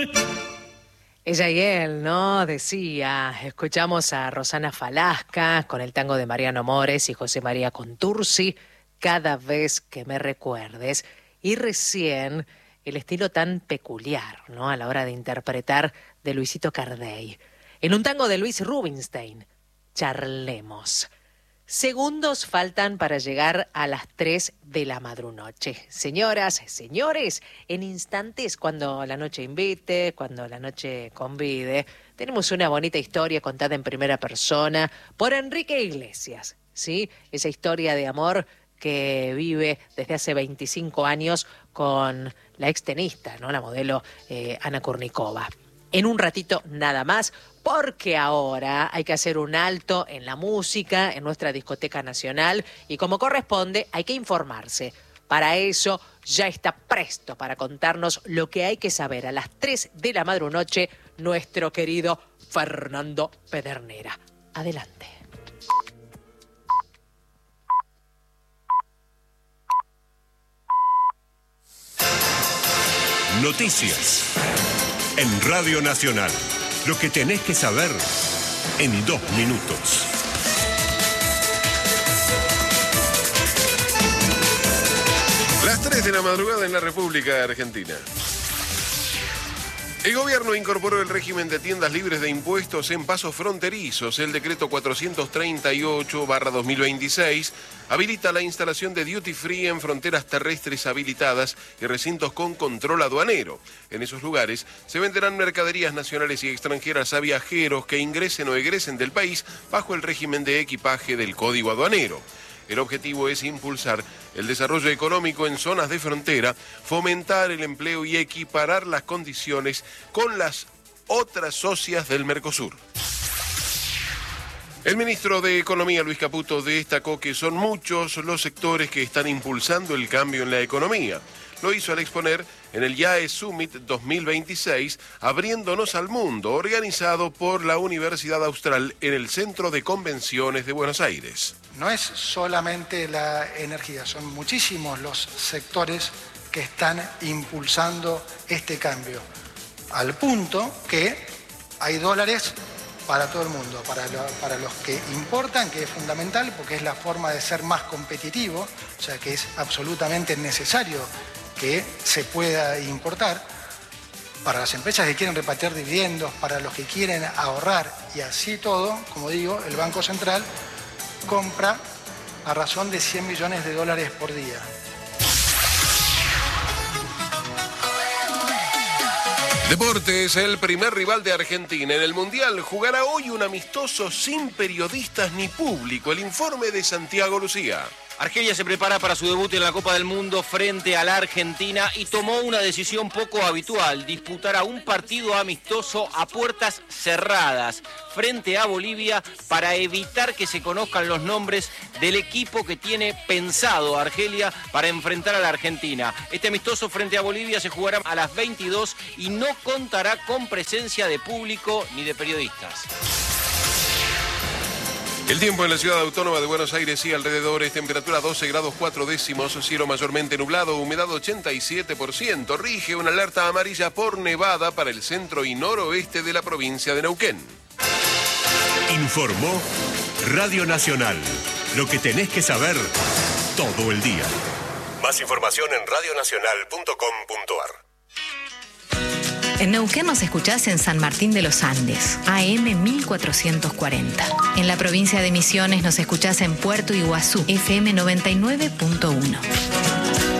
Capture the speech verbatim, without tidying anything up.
Ella y él, ¿no? Decía, escuchamos a Rosana Falasca con el tango de Mariano Mores y José María Contursi, Cada vez que me recuerdes. Y recién el estilo tan peculiar, ¿no? A la hora de interpretar de Luisito Cardey. En un tango de Luis Rubinstein, Charlemos. Segundos faltan para llegar a las tres de la madrunoche. Señoras, señores, en instantes, cuando la noche invite, cuando la noche convide, tenemos una bonita historia contada en primera persona por Enrique Iglesias, ¿sí? Esa historia de amor que vive desde hace veinticinco años con la extenista, ¿no? La modelo eh, Ana Kurnikova. En un ratito nada más, porque ahora hay que hacer un alto en la música, en nuestra discoteca nacional, y como corresponde hay que informarse. Para eso ya está presto para contarnos lo que hay que saber a las tres de la madrunoche nuestro querido Fernando Pedernera. Adelante. Noticias en Radio Nacional. Lo que tenés que saber en dos minutos. Las tres de la madrugada en la República Argentina. El gobierno incorporó el régimen de tiendas libres de impuestos en pasos fronterizos. El decreto cuatrocientos treinta y ocho barra dos mil veintiséis habilita la instalación de duty free en fronteras terrestres habilitadas y recintos con control aduanero. En esos lugares se venderán mercaderías nacionales y extranjeras a viajeros que ingresen o egresen del país bajo el régimen de equipaje del Código Aduanero. El objetivo es impulsar el desarrollo económico en zonas de frontera, fomentar el empleo y equiparar las condiciones con las otras socias del Mercosur. El ministro de Economía, Luis Caputo, destacó que son muchos los sectores que están impulsando el cambio en la economía. Lo hizo al exponer en el I A E Summit dos mil veintiséis, Abriéndonos al Mundo, organizado por la Universidad Austral en el Centro de Convenciones de Buenos Aires. No es solamente la energía, son muchísimos los sectores que están impulsando este cambio, al punto que hay dólares para todo el mundo, para, lo, para los que importan, que es fundamental porque es la forma de ser más competitivo, o sea que es absolutamente necesario que se pueda importar, para las empresas que quieren repatriar dividendos, para los que quieren ahorrar y así todo, como digo, el Banco Central compra a razón de cien millones de dólares por día. Deportes, el primer rival de Argentina en el Mundial jugará hoy un amistoso sin periodistas ni público. El informe de Santiago Lucía. Argelia se prepara para su debut en la Copa del Mundo frente a la Argentina y tomó una decisión poco habitual: disputará un partido amistoso a puertas cerradas frente a Bolivia para evitar que se conozcan los nombres del equipo que tiene pensado Argelia para enfrentar a la Argentina. Este amistoso frente a Bolivia se jugará a las veintidós y no contará con presencia de público ni de periodistas. El tiempo en la ciudad autónoma de Buenos Aires y alrededores: temperatura doce grados cuatro décimos, cielo mayormente nublado, humedad ochenta y siete por ciento. Rige una alerta amarilla por nevada para el centro y noroeste de la provincia de Neuquén. Informó Radio Nacional. Lo que tenés que saber todo el día. Más información en radio nacional punto com punto ar. En Neuquén nos escuchás en San Martín de los Andes, A M mil cuatrocientos cuarenta. En la provincia de Misiones nos escuchás en Puerto Iguazú, F M noventa y nueve punto uno.